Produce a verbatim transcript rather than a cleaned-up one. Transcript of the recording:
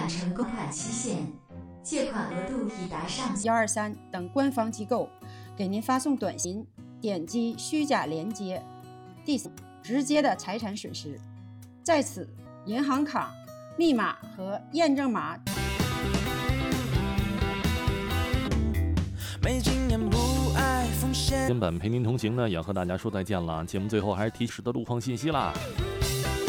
返成公款期限，借款额度已达上一二三等官方机构给您发送短信，点击虚假链接。第四，直接的财产损失，在此银行卡、密码和验证码。 没经验不爱风险。 今本陪您同行呢，也要和大家说再见了。节目最后还是提示的路况信息啦。